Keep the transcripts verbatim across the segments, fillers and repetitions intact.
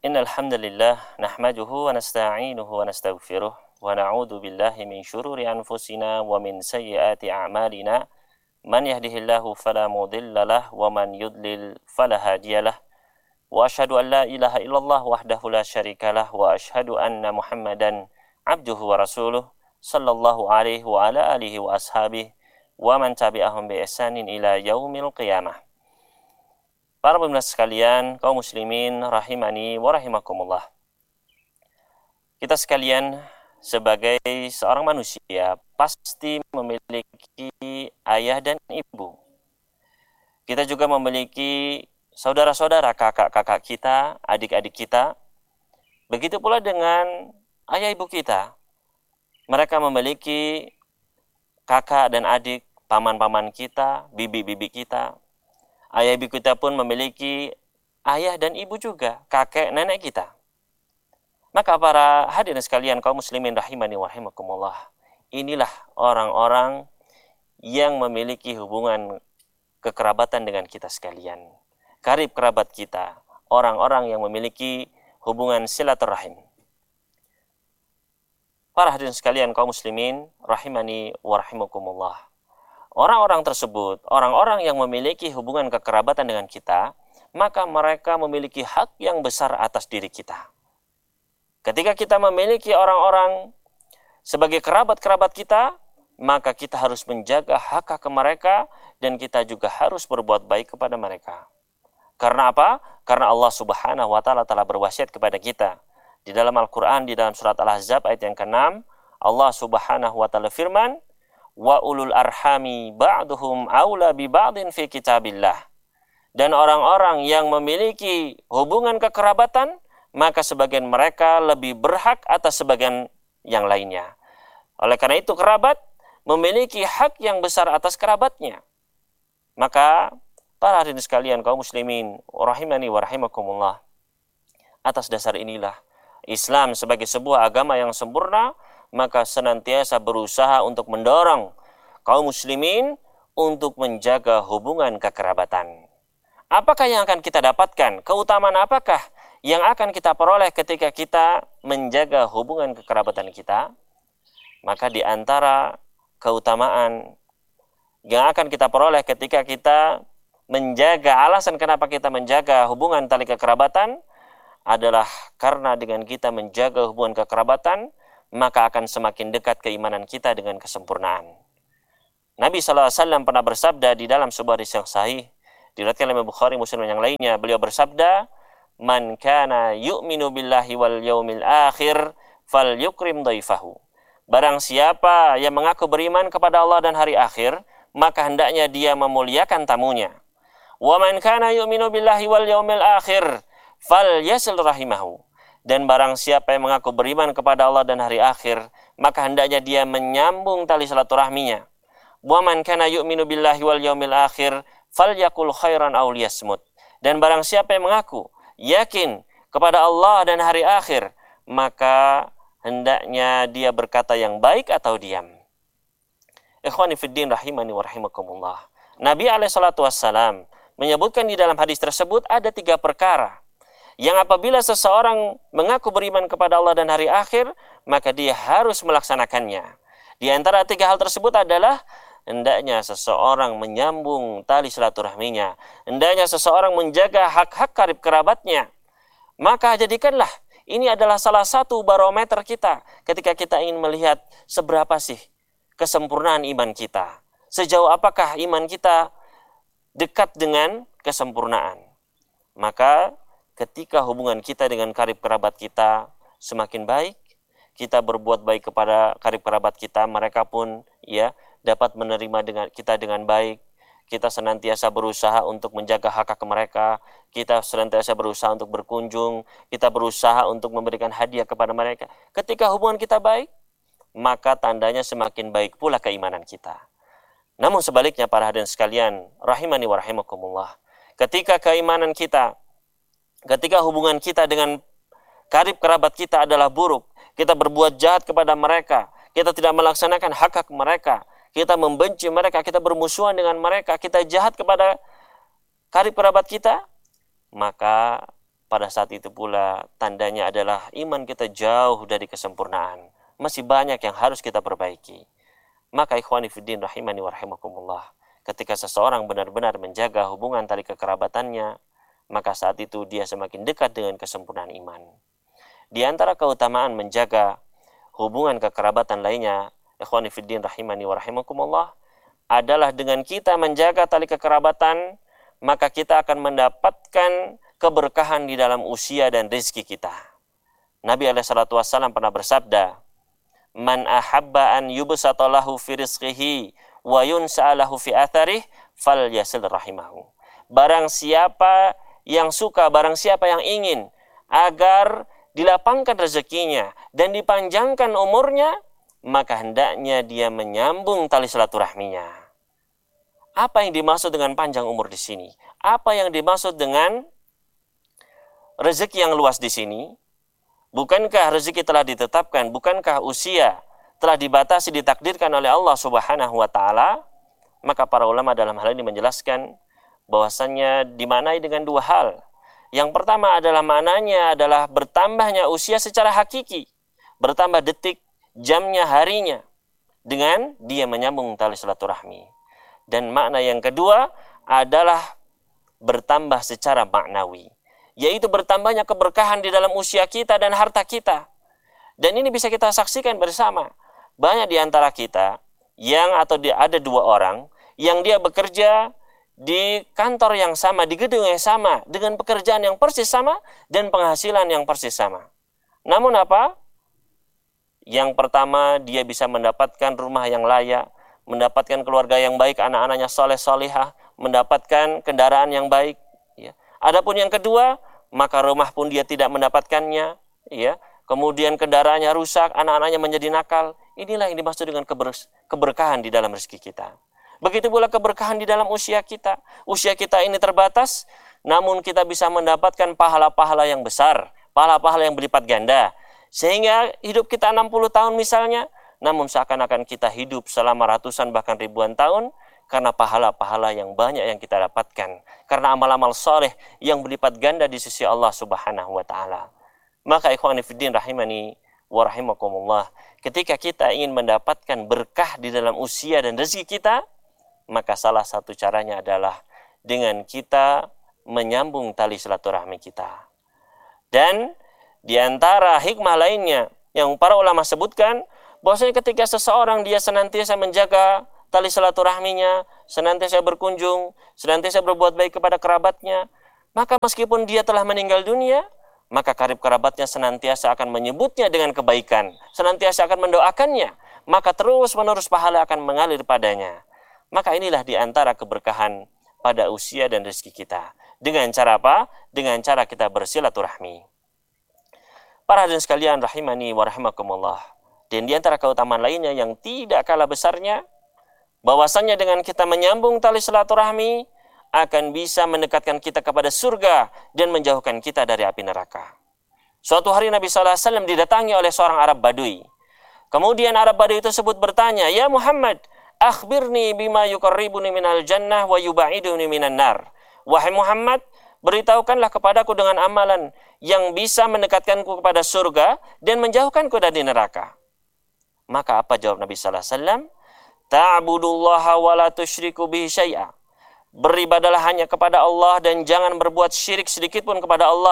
Innal hamdalillah nahmaduhu wa nasta'inuhu wa nastaghfiruh wa na'udzu billahi min shururi anfusina wa min sayyiati a'malina. Man yahdihillahu fala mudilla lahu wa man yudlil fala hadiyalah. Wa asyhadu an la ilaha illallah wahdahu la syarikalah wa asyhadu anna Muhammadan abduhu wa rasuluh sallallahu alaihi wa ala alihi wa ashabihi wa man tabi'ahum bi ihsanin ila yaumil qiyamah. Para pemirsa sekalian, kaum muslimin rahimani wa rahimakumullah. Kita sekalian sebagai seorang manusia pasti memiliki ayah dan ibu. Kita juga memiliki saudara-saudara, kakak-kakak kita, adik-adik kita. Begitu pula dengan ayah ibu kita. Mereka memiliki kakak dan adik, paman-paman kita, bibi-bibi kita. Ayah ibu kita pun memiliki ayah dan ibu juga, kakek nenek kita. Maka para hadirin sekalian kaum muslimin rahimani wa rahimakumullah, inilah orang-orang yang memiliki hubungan kekerabatan dengan kita sekalian. Karib kerabat kita, orang-orang yang memiliki hubungan silaturahim. Para hadirin sekalian kaum muslimin rahimani wa rahimakumullah. Orang-orang tersebut, orang-orang yang memiliki hubungan kekerabatan dengan kita, maka mereka memiliki hak yang besar atas diri kita. Ketika kita memiliki orang-orang sebagai kerabat-kerabat kita, maka kita harus menjaga hak-hak mereka dan kita juga harus berbuat baik kepada mereka. Karena apa? Karena Allah Subhanahu wa taala telah berwasiat kepada kita. Di dalam Al-Qur'an, di dalam surat Al-Ahzab ayat yang keenam, Allah Subhanahu wa taala firman, wa ulul arhami ba'duhum aula bi ba'din fi kitabillah. Dan orang-orang yang memiliki hubungan kekerabatan, maka sebagian mereka lebih berhak atas sebagian yang lainnya. Oleh karena itu kerabat memiliki hak yang besar atas kerabatnya. Maka para hadirin sekalian kaum muslimin rahimani wa rahimakumullah, atas dasar inilah Islam sebagai sebuah agama yang sempurna, maka senantiasa berusaha untuk mendorong kaum muslimin untuk menjaga hubungan kekerabatan. Apakah yang akan kita dapatkan? Keutamaan apakah yang akan kita peroleh ketika kita menjaga hubungan kekerabatan kita? Maka di antara keutamaan yang akan kita peroleh ketika kita menjaga, alasan kenapa kita menjaga hubungan tali kekerabatan adalah karena dengan kita menjaga hubungan kekerabatan, maka akan semakin dekat keimanan kita dengan kesempurnaan. Nabi shallallahu alaihi wasallam pernah bersabda di dalam sebuah hadis yang sahih, diriwayatkan oleh Bukhari, Muslim dan yang lainnya, beliau bersabda, "Man kana yu'minu billahi wal yaumil akhir falyukrim dhaifahu." Barang siapa yang mengaku beriman kepada Allah dan hari akhir, maka hendaknya dia memuliakan tamunya. "Wa man kana yu'minu billahi wal yaumil akhir falyasil rahimahu." Dan barang siapa yang mengaku beriman kepada Allah dan hari akhir, maka hendaknya dia menyambung tali silaturahminya. Wa man kana yu'minu billahi wal yaumil akhir falyakul khairan aw liyasmut. Dan barang siapa yang mengaku yakin kepada Allah dan hari akhir, maka hendaknya dia berkata yang baik atau diam. Ikhwani fiddin rahimani wa rahimakumullah. Nabi alaihi salatu wassalam menyebutkan di dalam hadis tersebut ada tiga perkara yang apabila seseorang mengaku beriman kepada Allah dan hari akhir, maka dia harus melaksanakannya. Di antara tiga hal tersebut adalah hendaknya seseorang menyambung tali silaturahminya, hendaknya seseorang menjaga hak-hak karib kerabatnya. Maka jadikanlah ini adalah salah satu barometer kita ketika kita ingin melihat seberapa sih kesempurnaan iman kita. Sejauh apakah iman kita dekat dengan kesempurnaan. Maka ketika hubungan kita dengan karib kerabat kita semakin baik, kita berbuat baik kepada karib kerabat kita, mereka pun ya dapat menerima dengan kita dengan baik. Kita senantiasa berusaha untuk menjaga hak-hak mereka, kita senantiasa berusaha untuk berkunjung, kita berusaha untuk memberikan hadiah kepada mereka. Ketika hubungan kita baik, maka tandanya semakin baik pula keimanan kita. Namun sebaliknya para hadirin sekalian, rahimani wa rahimakumullah, ketika keimanan kita, ketika hubungan kita dengan karib kerabat kita adalah buruk, kita berbuat jahat kepada mereka, kita tidak melaksanakan hak-hak mereka, kita membenci mereka, kita bermusuhan dengan mereka, kita jahat kepada karib kerabat kita, maka pada saat itu pula tandanya adalah iman kita jauh dari kesempurnaan. Masih banyak yang harus kita perbaiki. Maka ikhwani fiddin rahimani wa rahimakumullah, ketika seseorang benar-benar menjaga hubungan tali kekerabatannya, maka saat itu dia semakin dekat dengan kesempurnaan iman. Di antara keutamaan menjaga hubungan kekerabatan lainnya, ikhwani fiddin rahimani wa rahimakumullah, adalah dengan kita menjaga tali kekerabatan, maka kita akan mendapatkan keberkahan di dalam usia dan rezeki kita. Nabi alaihi salatu wassalam pernah bersabda, "Man ahabba an yubsata lahu fi rizqihi wa yunsa lahu fi atharih falyasil rahimahu." Barang siapa yang suka, barang siapa yang ingin agar dilapangkan rezekinya dan dipanjangkan umurnya, maka hendaknya dia menyambung tali silaturahminya. Apa yang dimaksud dengan panjang umur di sini? Apa yang dimaksud dengan rezeki yang luas di sini? Bukankah rezeki telah ditetapkan? Bukankah usia telah dibatasi, ditakdirkan oleh Allah Subhanahu wa taala? Maka para ulama dalam hal ini menjelaskan bahwasannya dimaknai dengan dua hal. Yang pertama adalah maknanya adalah bertambahnya usia secara hakiki, bertambah detik, jamnya, harinya dengan dia menyambung tali silaturahmi. Dan makna yang kedua adalah bertambah secara maknawi, yaitu bertambahnya keberkahan di dalam usia kita dan harta kita. Dan ini bisa kita saksikan bersama. Banyak di antara kita yang atau di, ada dua orang yang dia bekerja di kantor yang sama, di gedung yang sama, dengan pekerjaan yang persis sama dan penghasilan yang persis sama. Namun apa? Yang pertama, dia bisa mendapatkan rumah yang layak, mendapatkan keluarga yang baik, anak-anaknya soleh-solihah, mendapatkan kendaraan yang baik. Ya. Adapun yang kedua, maka rumah pun dia tidak mendapatkannya. Ya. Kemudian kendaraannya rusak, anak-anaknya menjadi nakal. Inilah yang dimaksud dengan keber keberkahan di dalam rezeki kita. Begitu pula keberkahan di dalam usia kita. Usia kita ini terbatas, namun kita bisa mendapatkan pahala-pahala yang besar, pahala-pahala yang berlipat ganda. Sehingga hidup kita enam puluh tahun misalnya, namun seakan-akan kita hidup selama ratusan bahkan ribuan tahun, karena pahala-pahala yang banyak yang kita dapatkan, karena amal-amal soleh yang berlipat ganda di sisi Allah Subhanahu wa taala. Maka ikhwani fiddin rahimani wa rahimakumullah, ketika kita ingin mendapatkan berkah di dalam usia dan rezeki kita, maka salah satu caranya adalah dengan kita menyambung tali silaturahmi kita. Dan di antara hikmah lainnya yang para ulama sebutkan, bahwasanya ketika seseorang dia senantiasa menjaga tali silaturahminya, senantiasa berkunjung, senantiasa berbuat baik kepada kerabatnya, maka meskipun dia telah meninggal dunia, maka karib kerabatnya senantiasa akan menyebutnya dengan kebaikan, senantiasa akan mendoakannya, maka terus-menerus pahala akan mengalir padanya. Maka inilah di antara keberkahan pada usia dan rezeki kita. Dengan cara apa? Dengan cara kita bersilaturahmi. Para hadirin sekalian rahimani wa rahimakumullah. Dan di antara keutamaan lainnya yang tidak kalah besarnya, bahwasannya dengan kita menyambung tali silaturahmi akan bisa mendekatkan kita kepada surga dan menjauhkan kita dari api neraka. Suatu hari Nabi sallallahu alaihi wasallam didatangi oleh seorang Arab Badui. Kemudian Arab Badui tersebut bertanya, "Ya Muhammad, akhbirni bima yuqarribuni minal jannah wa yubaiduni minan nar." Wahai Muhammad, beritahukanlah kepadaku dengan amalan yang bisa mendekatkanku kepada surga dan menjauhkanku dari neraka. Maka apa jawab Nabi sallallahu alaihi wasallam? Ta'budullaha wa la tusyriku bihi syai'a. Beribadalah hanya kepada Allah dan jangan berbuat syirik sedikit pun kepada Allah.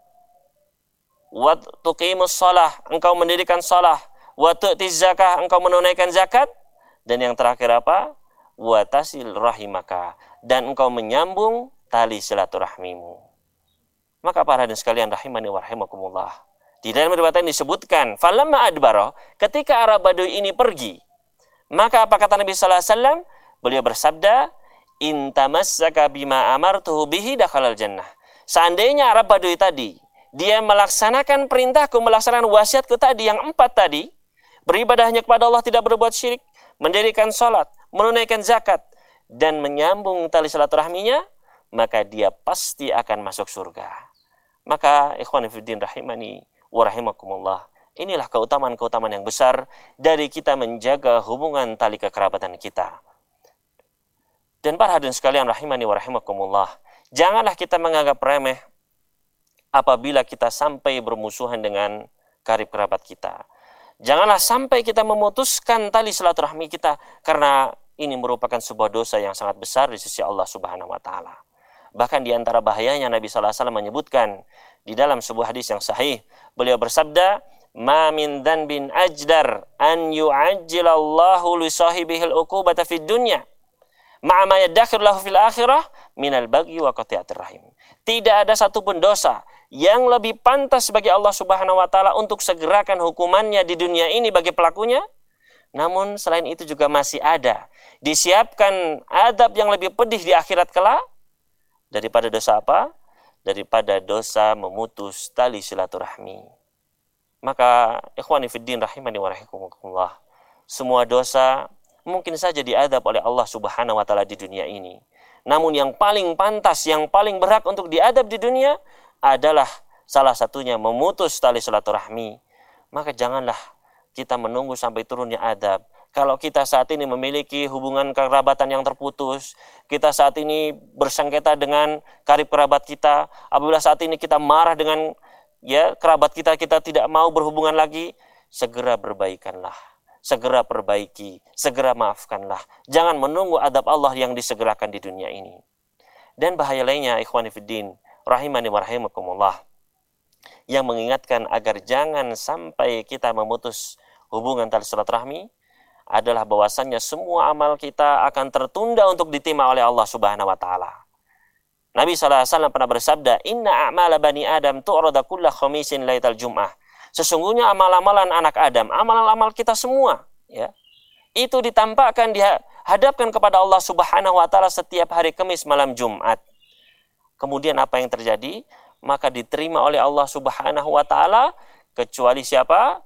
Wa tuqimus shalah, engkau mendirikan salah. Wa tu'tiz zakah, engkau menunaikan zakat. Dan yang terakhir apa? Wa tasil rahimaka, dan engkau menyambung tali silaturahmimu. Maka para hadirin sekalian rahimani wa rahimakumullah, di dalam riwayat ini disebutkan, falamma adbara, ketika Arab Badui ini pergi, maka apa kata Nabi sallallahu alaihi wasallam? Beliau bersabda, in tamassaka bima amartuhu bihi dakhalal jannah. Seandainya Arab Badui tadi, dia melaksanakan perintahku, melaksanakan wasiatku tadi yang empat tadi, beribadahnya kepada Allah, tidak berbuat syirik, mendirikan salat, menunaikan zakat, dan menyambung tali silaturahminya, maka dia pasti akan masuk surga. Maka ikhwan fillah rahimani wa rahimakumullah, inilah keutamaan-keutamaan yang besar dari kita menjaga hubungan tali kekerabatan kita. Dan para hadirin sekalian rahimani wa rahimakumullah, janganlah kita menganggap remeh apabila kita sampai bermusuhan dengan karib kerabat kita. Janganlah sampai kita memutuskan tali silaturahmi kita, karena ini merupakan sebuah dosa yang sangat besar di sisi Allah Subhanahu wa taala. Bahkan di antara bahayanya Nabi sallallahu alaihi wasallam menyebutkan di dalam sebuah hadis yang sahih, beliau bersabda, "Ma min dzanbin ajdar an yu'ajjilallahu li sahibihil uqubata fid dunya ma'a ma yadakhir lahu fil akhirah minal baghi wa qati'atir rahim." Tidak ada satupun dosa yang lebih pantas bagi Allah Subhanahu wa taala untuk segerakan hukumannya di dunia ini bagi pelakunya. Namun selain itu juga masih ada disiapkan adab yang lebih pedih di akhirat kelak daripada dosa apa? Daripada dosa memutus tali silaturahmi. Maka ikhwani fiddin rahimani wa rahimakumullah, semua dosa mungkin saja diadab oleh Allah Subhanahu wa taala di dunia ini. Namun yang paling pantas, yang paling berhak untuk diadab di dunia adalah salah satunya memutus tali silaturahmi. Maka janganlah kita menunggu sampai turunnya adab. Kalau kita saat ini memiliki hubungan kerabatan yang terputus, kita saat ini bersengketa dengan karib kerabat kita, apabila saat ini kita marah dengan ya kerabat kita, kita tidak mau berhubungan lagi, segera berbaikanlah, segera perbaiki, segera maafkanlah. Jangan menunggu adab Allah yang disegerakan di dunia ini. Dan bahaya lainnya, ikhwani fiddin rahimani wa rahimakumullah, yang mengingatkan agar jangan sampai kita memutus hubungan tali silaturahmi adalah bahwasannya semua amal kita akan tertunda untuk diterima oleh Allah Subhanahu wa taala. Nabi sallallahu alaihi wasallam pernah bersabda, "Inna a'mala bani Adam tu'rada kulla khamisin laital jum'ah." Sesungguhnya amal-amalan anak Adam, amal-amal kita semua, ya, itu ditampakkan, dihadapkan kepada Allah Subhanahu wa taala setiap hari Kamis malam Jumat. Kemudian apa yang terjadi? Maka diterima oleh Allah Subhanahu wa taala kecuali siapa?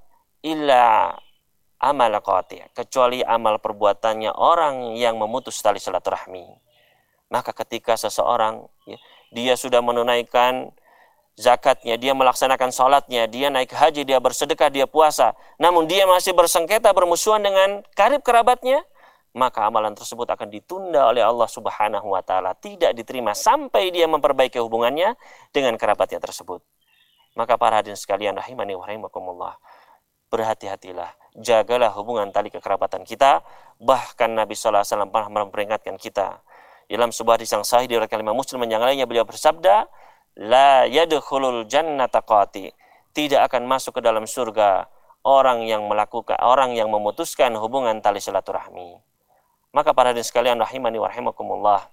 Illa amal qati', kecuali amal perbuatannya orang yang memutus tali silaturahmi. Maka ketika seseorang ya, dia sudah menunaikan zakatnya, dia melaksanakan sholatnya, dia naik haji, dia bersedekah, dia puasa, namun dia masih bersengketa, bermusuhan dengan karib kerabatnya, maka amalan tersebut akan ditunda oleh Allah Subhanahu wa taala, tidak diterima sampai dia memperbaiki hubungannya dengan kerabatnya tersebut. Maka para hadirin sekalian rahimani wa rahimakumullah, berhati-hatilah, jagalah hubungan tali kekerabatan kita. Bahkan Nabi sallallahu alaihi wasallam pernah memperingatkan kita dalam sebuah hadis yang sahih diriwayatkan Imam Muslim yang lainnya, beliau bersabda, "La yadkhulul jannata qati." Tidak akan masuk ke dalam surga orang yang melakukan, orang yang memutuskan hubungan tali silaturahmi. Maka para hadirin sekalian rahimani wa rahimakumullah,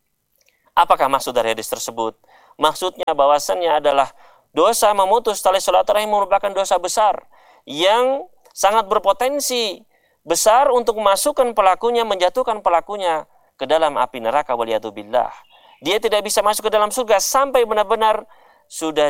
apakah maksud dari hadis tersebut? Maksudnya bahwasannya adalah dosa memutus tali silaturahmi merupakan dosa besar yang sangat berpotensi besar untuk memasukkan pelakunya, menjatuhkan pelakunya ke dalam api neraka waliyadzubillah. Dia tidak bisa masuk ke dalam surga sampai benar-benar sudah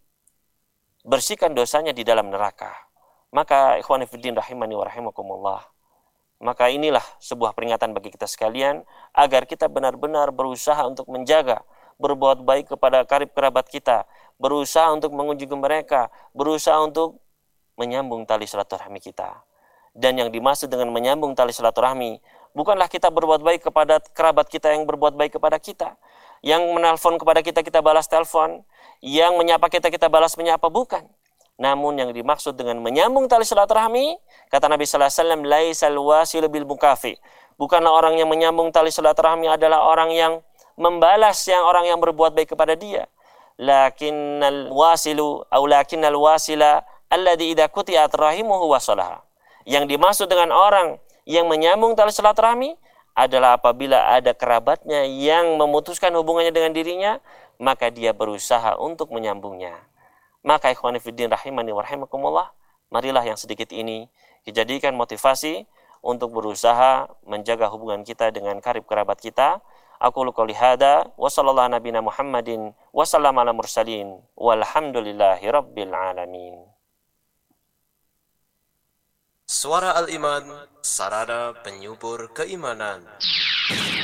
dibersihkan dosanya di dalam neraka. Maka ikhwani fiddin rahimani wa rahimakumullah, maka inilah sebuah peringatan bagi kita sekalian agar kita benar-benar berusaha untuk menjaga, berbuat baik kepada karib kerabat kita, berusaha untuk mengunjungi mereka, berusaha untuk menyambung tali silaturahmi kita. Dan yang dimaksud dengan menyambung tali silaturahmi bukanlah kita berbuat baik kepada kerabat kita yang berbuat baik kepada kita, yang menelpon kepada kita kita balas telepon, yang menyapa kita kita balas menyapa, bukan. Namun yang dimaksud dengan menyambung tali silaturahmi, kata Nabi sallallahu alaihi wasallam, laisal wasilu bil mukafi. Bukanlah orang yang menyambung tali silaturahmi adalah orang yang membalas yang orang yang berbuat baik kepada dia. Lakinnal wasilu aw lakinnal wasila alladzi idza quti'at rahimuhu wasalaha. Yang dimaksud dengan orang yang menyambung tali silaturahmi adalah apabila ada kerabatnya yang memutuskan hubungannya dengan dirinya, maka dia berusaha untuk menyambungnya. Maka ikhwani fiddin rahimani wa rahimakumullah, marilah yang sedikit ini dijadikan motivasi untuk berusaha menjaga hubungan kita dengan karib kerabat kita. Aku qouli hada wa sallallahu nabiyana Muhammadin wa sallama ala mursalin walhamdulillahi rabbil alamin. Suara Al-Iman, sarana penyubur keimanan.